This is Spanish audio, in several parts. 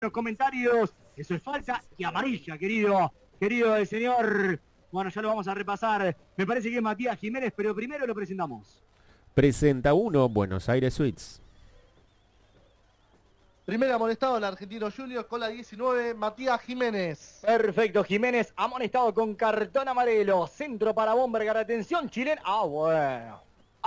los comentarios. Eso es falsa y amarilla, querido el señor. Bueno, ya lo vamos a repasar. Me parece que es Matías Jiménez, pero primero lo presentamos. Presenta 1, Buenos Aires Suites. Primer amonestado el Argentino Junior con la 19, Matías Jiménez. Perfecto, Jiménez amonestado con cartón amarelo. Centro para Bombergar, atención chilena. Bueno.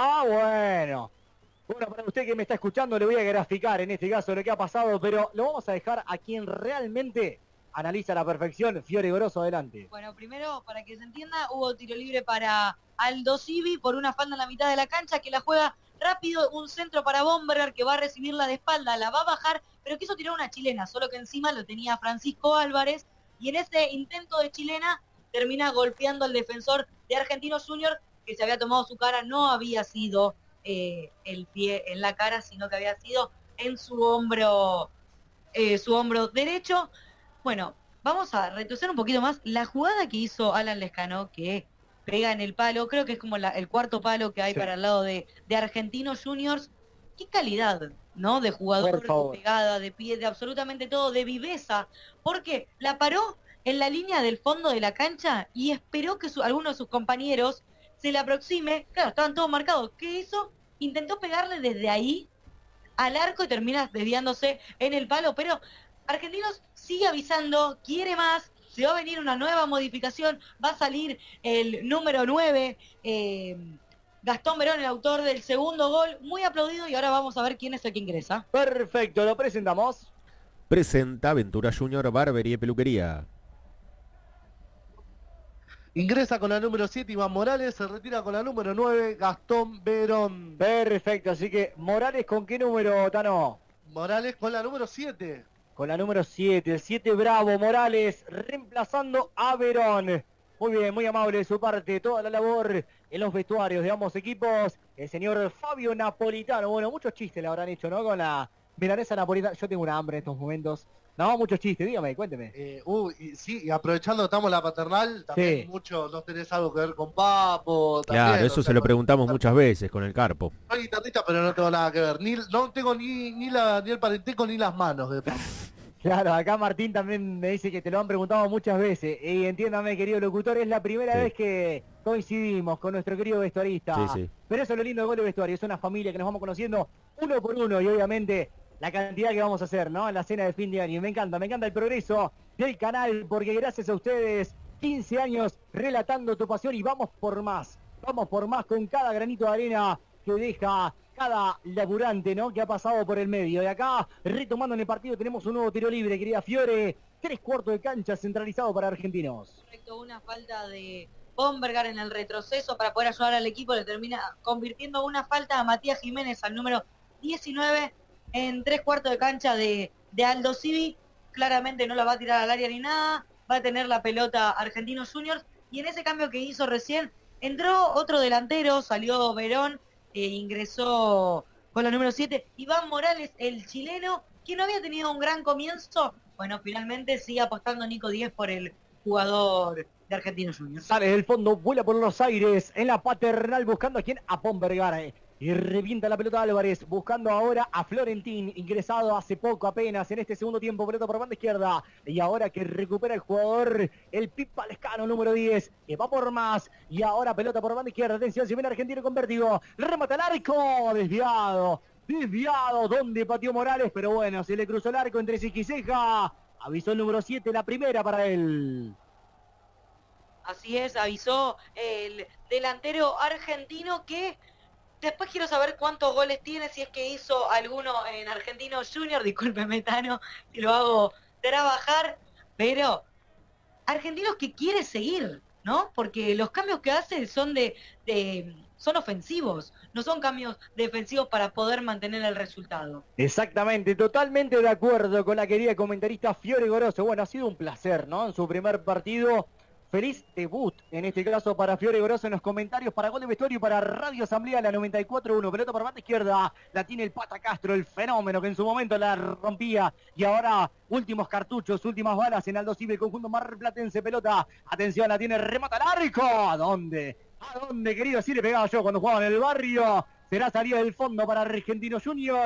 Bueno, para usted que me está escuchando le voy a graficar en este caso lo que ha pasado, pero lo vamos a dejar a quien realmente analiza a la perfección. Fiore Goroso, adelante. Bueno, primero, para que se entienda, hubo tiro libre para Aldo Civi por una falta en la mitad de la cancha que la juega rápido, un centro para Bombergar que va a recibirla de espalda, la va a bajar, pero quiso tirar una chilena, solo que encima lo tenía Francisco Álvarez, y en ese intento de chilena termina golpeando al defensor de Argentinos Junior, que se había tomado su cara, no había sido el pie en la cara, sino que había sido en su hombro derecho. Bueno, vamos a retroceder un poquito más. La jugada que hizo Alan Lescano, que pega en el palo, creo que es como el cuarto palo que hay para el lado de Argentinos Juniors. Qué calidad, ¿no? De jugador, de pegada, de pie, de absolutamente todo, de viveza, porque la paró en la línea del fondo de la cancha y esperó que alguno de sus compañeros se le aproxime. Claro, estaban todos marcados. ¿Qué hizo? Intentó pegarle desde ahí al arco y termina desviándose en el palo, pero Argentinos sigue avisando, quiere más, se va a venir una nueva modificación, va a salir el número 9, Gastón Verón, el autor del segundo gol, muy aplaudido, y ahora vamos a ver quién es el que ingresa. Perfecto, lo presentamos. Presenta Aventura Junior, Barbería y Peluquería. Ingresa con la número 7 Iván Morales, se retira con la número 9 Gastón Verón. Perfecto, así que Morales, ¿con qué número, Tano? Morales con la número 7. Con la número 7, el 7 Bravo Morales, reemplazando a Verón. Muy bien, muy amable de su parte, toda la labor en los vestuarios de ambos equipos. El señor Fabio Napolitano, bueno, muchos chistes le habrán hecho, ¿no? Con la milanesa napolitana. Yo tengo una hambre en estos momentos. No, muchos chistes, dígame, cuénteme. Y aprovechando que estamos en la paternal, también mucho, ¿no tenés algo que ver con Papo? Claro, también, eso se lo preguntamos muchas veces con el Carpo. Soy guitarrista, pero no tengo nada que ver. No tengo ni el parentesco ni las manos de Papo. Claro, acá Martín también me dice que te lo han preguntado muchas veces. Y entiéndame, querido locutor, es la primera vez que coincidimos con nuestro querido vestuarista. Sí. Pero eso es lo lindo de Gol de Vestuario, es una familia que nos vamos conociendo uno por uno y obviamente la cantidad que vamos a hacer, ¿no? En la cena de fin de año. Me encanta el progreso del canal, porque gracias a ustedes, 15 años relatando tu pasión y vamos por más con cada granito de arena que deja cada laburante, ¿no? Que ha pasado por el medio. Y acá, retomando en el partido, tenemos un nuevo tiro libre, querida Fiore. 3/4 de cancha centralizado para Argentinos. Correcto, una falta de Bombergar en el retroceso para poder ayudar al equipo. Le termina convirtiendo una falta a Matías Jiménez, al número 19, en 3/4 de cancha de Aldo Civi. Claramente no la va a tirar al área ni nada. Va a tener la pelota Argentinos Juniors. Y en ese cambio que hizo recién, entró otro delantero, salió Verón, ingresó con la número 7, Iván Morales, el chileno, que no había tenido un gran comienzo. Bueno, finalmente sigue apostando Nico Díez por el jugador de Argentinos Juniors. Sale del fondo, vuela por los aires, en la paternal, buscando a quién, a Bombergar. Y revienta la pelota Álvarez, buscando ahora a Florentín, ingresado hace poco apenas en este segundo tiempo, pelota por banda izquierda. Y ahora que recupera el jugador, el Pipa Lescano, número 10, que va por más. Y ahora pelota por banda izquierda, atención, si viene Argentino con vértigo. Remata el arco, desviado, donde pateó Morales, pero bueno, se le cruzó el arco entre ceja y ceja. Avisó el número 7, la primera para él. Así es, avisó el delantero argentino que... Después quiero saber cuántos goles tiene, si es que hizo alguno en Argentinos Junior, discúlpeme Tano, si lo hago trabajar, pero Argentinos que quiere seguir, ¿no? Porque los cambios que hace son son ofensivos, no son cambios defensivos para poder mantener el resultado. Exactamente, totalmente de acuerdo con la querida comentarista Fiore Goroso. Bueno, ha sido un placer, ¿no? En su primer partido. Feliz debut, en este caso para Fiore Goroso en los comentarios, para Gol de Vestuario y para Radio Asamblea, la 94-1. Pelota por banda izquierda, la tiene el Pata Castro, el fenómeno que en su momento la rompía. Y ahora, últimos cartuchos, últimas balas en Aldo Civi, el conjunto marplatense. Pelota, atención, la tiene, remata el arco. ¿A dónde, querido? Así le pegaba yo cuando jugaba en el barrio. Será salida del fondo para Argentinos Juniors.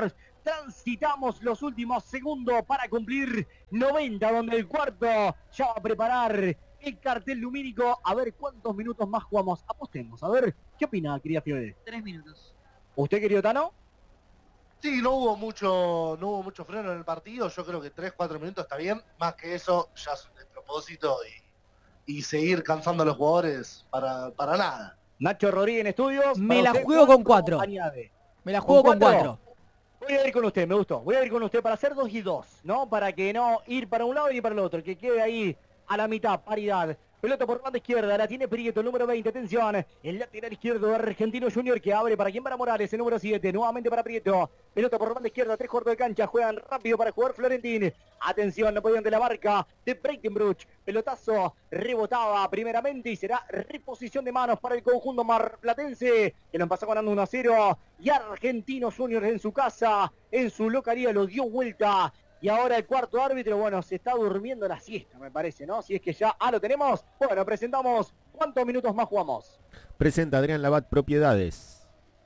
transitamos los últimos segundos para cumplir 90, donde el cuarto ya va a preparar el cartel lumínico. A ver cuántos minutos más jugamos. Apostemos, a ver, ¿qué opina, querida Fiore? 3 minutos. ¿Usted, querido Tano? Sí, no hubo mucho freno en el partido. Yo creo que 3-4 minutos está bien. Más que eso, ya es un despropósito y seguir cansando a los jugadores para nada. Nacho Rodríguez en estudios. Me la juego con 4. Añade. Me la juego con 4. Voy a ir con usted, me gustó. Voy a ir con usted para hacer 2 y 2, ¿no? Para que no ir para un lado ni para el otro. Que quede ahí a la mitad, paridad. Pelota por banda izquierda, la tiene Prieto, el número 20, atención. El lateral izquierdo de Argentino Junior que abre para quien, para Morales, el número 7, nuevamente para Prieto. Pelota por banda izquierda, 3 cuartos de cancha, juegan rápido para jugar Florentín. Atención, no podían de la marca de Breitenbruch. Pelotazo rebotaba primeramente y será reposición de manos para el conjunto marplatense, que lo empezó ganando 1-0. Y Argentino Junior en su casa, en su localidad, lo dio vuelta. Y ahora el cuarto árbitro, bueno, se está durmiendo la siesta, me parece, ¿no? Si es que ya, lo tenemos. Bueno, presentamos. ¿Cuántos minutos más jugamos? Presenta Adrián Labat Propiedades.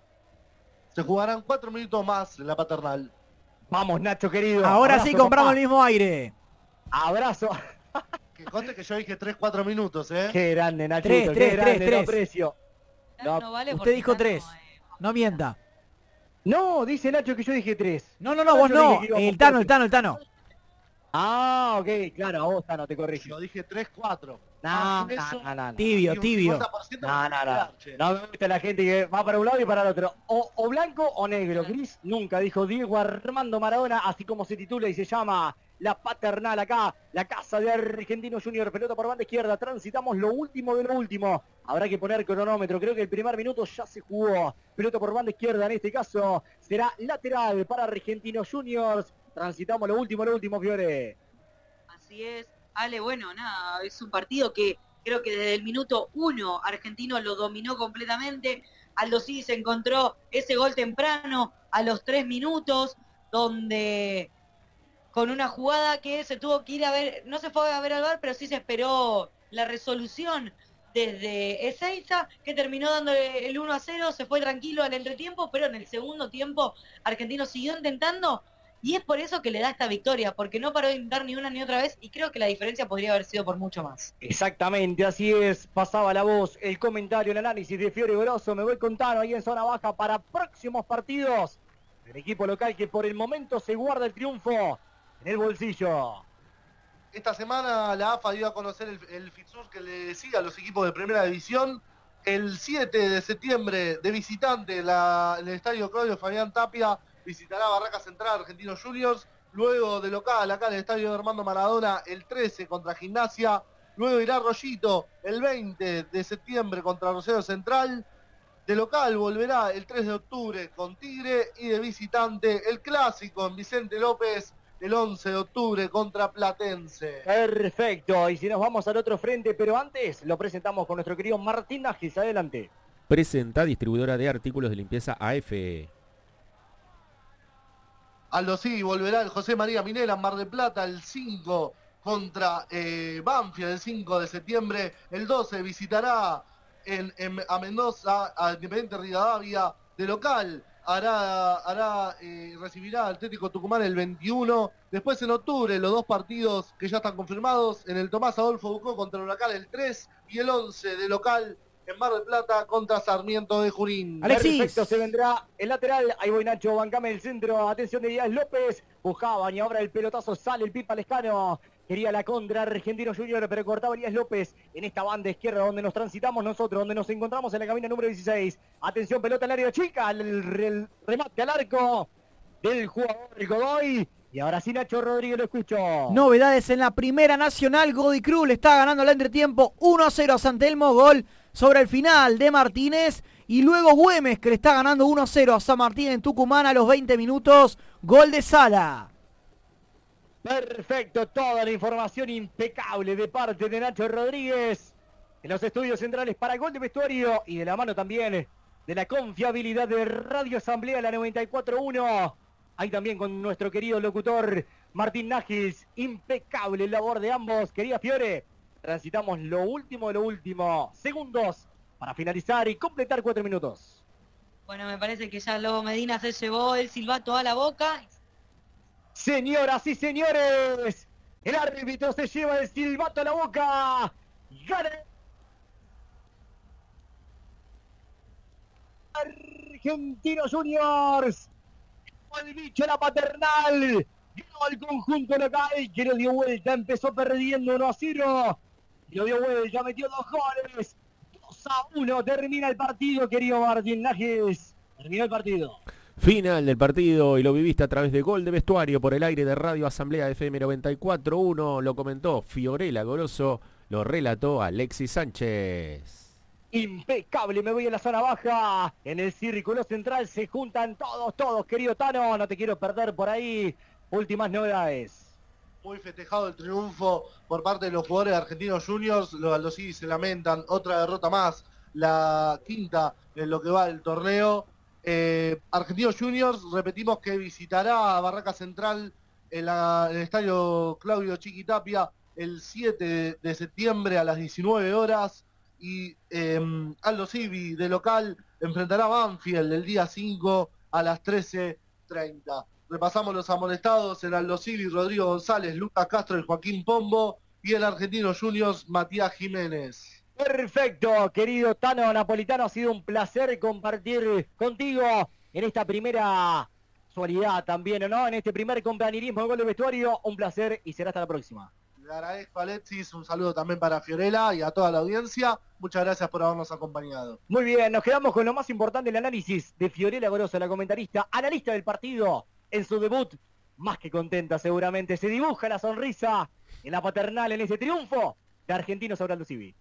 Se jugarán 4 minutos más en la paternal. Vamos, Nacho, querido. Ahora Abrazo, sí compramos papá. el mismo aire. Abrazo. Que conste que yo dije 3-4 minutos, ¿eh? Qué grande, Nachito. Tres, qué tres, grande, tres, lo tres. aprecio. No, No vale Usted porque dijo ya 3. No mienta. No, dice Nacho que yo dije 3. No, vos yo no. dije que íbamos El Tano, por- el Tano. Ah, ok, claro, a vos, Tano, te corrijo. Yo dije 3-4. No, Eso, no. Tibio. No. No me gusta la gente que va para un lado y para el otro. O blanco o negro. Gris nunca, dijo Diego Armando Maradona, así como se titula y se llama la paternal acá, la casa de Argentino Junior. Pelota por banda izquierda, transitamos lo último de lo último. Habrá que poner cronómetro, creo que el primer minuto ya se jugó. Pelota por banda izquierda, en este caso será lateral para Argentino Juniors. Transitamos lo último, Fiore. Así es. Ale, bueno, nada, es un partido que creo que desde el minuto 1 Argentino lo dominó completamente. Aldo Civi se encontró ese gol temprano a los 3 minutos, donde con una jugada que se tuvo que ir a ver, no se fue a ver al VAR, pero sí se esperó la resolución desde Ezeiza, que terminó dándole el 1-0, se fue tranquilo al entretiempo, pero en el segundo tiempo Argentino siguió intentando. Y es por eso que le da esta victoria, porque no paró de intentar ni una ni otra vez, y creo que la diferencia podría haber sido por mucho más. Exactamente, así es. Pasaba la voz, el comentario, el análisis de Fiore Grosso. Me voy con Tano ahí en zona baja para próximos partidos. El equipo local que por el momento se guarda el triunfo en el bolsillo. Esta semana la AFA dio a conocer el fixture que le decía a los equipos de primera división. El 7 de septiembre de visitante en el estadio Claudio Fabián Tapia visitará Barracas Central Argentinos Juniors. Luego de local acá en el estadio de Armando Maradona el 13 contra Gimnasia. Luego irá Rollito el 20 de septiembre contra Rosario Central. De local volverá el 3 de octubre con Tigre y de visitante el clásico en Vicente López el 11 de octubre contra Platense. Perfecto, y si nos vamos al otro frente, pero antes lo presentamos con nuestro querido Martín Nájez. Adelante. Presenta distribuidora de artículos de limpieza AFE. Aldo Civi volverá el José María Minera en Mar del Plata el 5 contra Banfield el 5 de septiembre. El 12 visitará a Mendoza, a Independiente Rivadavia de local. Recibirá al Atlético Tucumán el 21. Después en octubre los 2 partidos que ya están confirmados en el Tomás Adolfo Bucó contra el Huracán el 3 y el 11 de local en Mar del Plata contra Sarmiento de Junín. Alexis. Perfecto, se vendrá el lateral. Ahí voy Nacho, bancame el centro. Atención de Díaz López. Buscaban y ahora el pelotazo sale el Pipa Lescano. Quería la contra Argentino Junior, pero cortaba Díaz López en esta banda izquierda donde nos transitamos nosotros, donde nos encontramos en la cabina número 16. Atención, pelota al área chica, el remate al arco del jugador Godoy. Y ahora sí, Nacho Rodríguez, lo escucho. Novedades en la Primera Nacional. Godoy Cruz le está ganando al entretiempo 1-0 a San Telmo. Gol sobre el final de Martínez. Y luego Güemes, que le está ganando 1-0 a San Martín en Tucumán a los 20 minutos. Gol de Sala. Perfecto, toda la información impecable de parte de Nacho Rodríguez en los estudios centrales para Gol de Vestuario y de la mano también de la confiabilidad de Radio Asamblea, la 94.1. Ahí también con nuestro querido locutor Martín Nájez. Impecable labor de ambos. Querida Fiore, transitamos lo último de lo último. Segundos para finalizar y completar 4 minutos. Bueno, me parece que ya Lobo Medina se llevó el silbato a la boca. Señoras y señores, el árbitro se lleva el silbato a la boca. Gana Argentinos Juniors. El bicho la paternal. Ganó el conjunto local que lo dio vuelta. Empezó perdiendo 1-0. Lo dio vuelta, metió 2 goles. 2-1 termina el partido, querido Martín Lajes. Terminó el partido. Final del partido y lo viviste a través de Gol de Vestuario por el aire de Radio Asamblea FM 94.1. Lo comentó Fiorella Goroso, lo relató Alexis Sánchez. Impecable, me voy a la zona baja. En el círculo central se juntan todos, querido Tano. No te quiero perder por ahí. Últimas novedades. Muy festejado el triunfo por parte de los jugadores de Argentinos Juniors. Los Aldosivi se lamentan, otra derrota más, la quinta en lo que va el torneo. Argentinos Juniors, repetimos que visitará a Barraca Central en el estadio Claudio Chiquitapia el 7 de septiembre a las 19 horas. Y Aldosivi de local enfrentará a Banfield el día 5 a las 13:30. Repasamos los amonestados: el Aldosivi, Rodrigo González, Lucas Castro, el Joaquín Pombo, y el Argentinos Juniors, Matías Jiménez. Perfecto, querido Tano Napolitano, ha sido un placer compartir contigo en esta primera actualidad también, ¿no? En este primer compañerismo de Gol de Vestuario, un placer y será hasta la próxima. Le agradezco a Alexis, un saludo también para Fiorella y a toda la audiencia. Muchas gracias por habernos acompañado. Muy bien, nos quedamos con lo más importante, el análisis de Fiorella Goroso, la comentarista, analista del partido en su debut. Más que contenta seguramente, se dibuja la sonrisa en la paternal en ese triunfo de Argentinos sobre Aldosivi.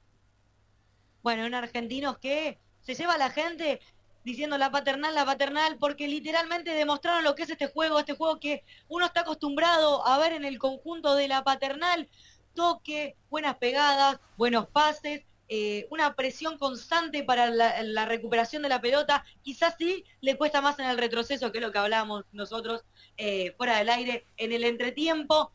Bueno, un Argentinos que se lleva a la gente diciendo la paternal, porque literalmente demostraron lo que es este juego que uno está acostumbrado a ver en el conjunto de la paternal: toque, buenas pegadas, buenos pases, una presión constante para la recuperación de la pelota. Quizás sí le cuesta más en el retroceso, que es lo que hablábamos nosotros fuera del aire en el entretiempo.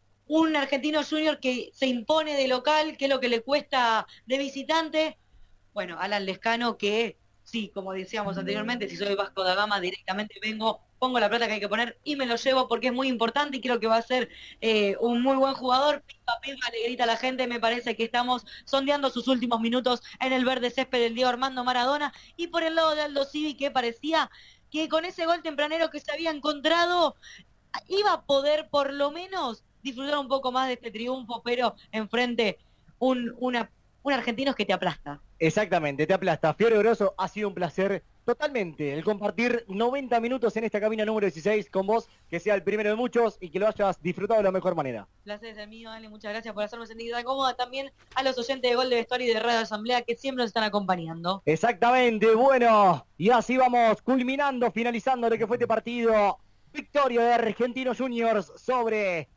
Un Argentino Junior que se impone de local, que es lo que le cuesta de visitante. Bueno, Alan Lescano que, sí, como decíamos anteriormente, si soy Vasco da Gama, directamente pongo la plata que hay que poner y me lo llevo porque es muy importante y creo que va a ser un muy buen jugador. Pipa, pipa, le grita a la gente. Me parece que estamos sondeando sus últimos minutos en el verde césped del Diego Armando Maradona. Y por el lado de Aldosivi, que parecía que con ese gol tempranero que se había encontrado iba a poder por lo menos disfrutar un poco más de este triunfo, pero enfrente un Argentinos que te aplasta. Exactamente, te aplasta. Fiore Grosso, ha sido un placer totalmente el compartir 90 minutos en esta cabina número 16 con vos, que sea el primero de muchos y que lo hayas disfrutado de la mejor manera. Placer es el mío, Ale, muchas gracias por hacerme sentir tan cómoda. También a los oyentes de Gol de Vestuario y de Radio Asamblea que siempre nos están acompañando. Exactamente, bueno, y así vamos culminando, finalizando lo que fue este partido. Victoria de Argentinos Juniors sobre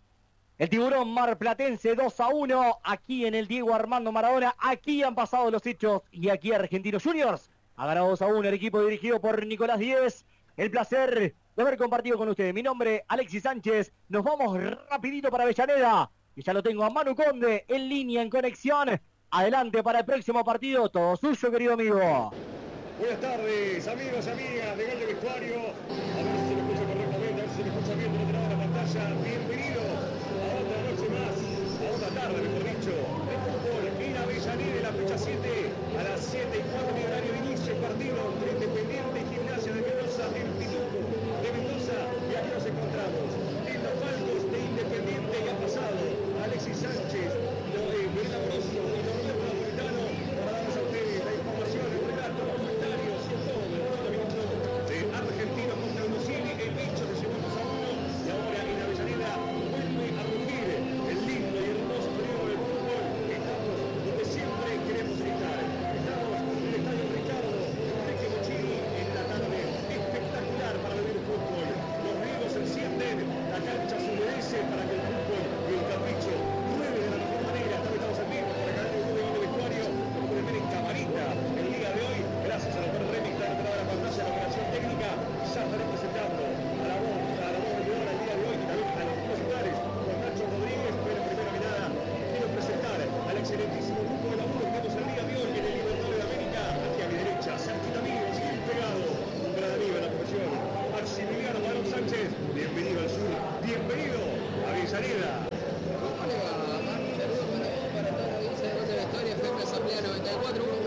el Tiburón Marplatense 2-1, aquí en el Diego Armando Maradona. Aquí han pasado los hechos y aquí Argentinos Juniors ha ganado 2-1 el equipo dirigido por Nicolás Díez. El placer de haber compartido con ustedes. Mi nombre, Alexis Sánchez. Nos vamos rapidito para Avellaneda, y ya lo tengo a Manu Conde en línea, en conexión. Adelante para el próximo partido. Todo suyo, querido amigo. Buenas tardes, amigos, amigas de Gol de Vestuario. A ver si se me escucha correctamente, a ver si se me escucha bien del otro lado de la pantalla. Bienvenidos a otra noche más, a otra tarde, mejor dicho, de fútbol en Avellaneda, la fecha 7, a las 7:04 de horario de inicio, el partido entre Independiente y Gimnasia de Mendoza, en Pituco de Mendoza, y aquí nos encontramos en los palcos de Independiente. Y ha pasado Alexis Sánchez, Fiorella Goroso y Roberto Napolitano para darnos a ustedes la información, el relato, los comentarios y todo el minuto de Argentinos contra Aldosivi. El bicho se llevó 2-1 y ahora en Avellaneda Asamblea 94.1.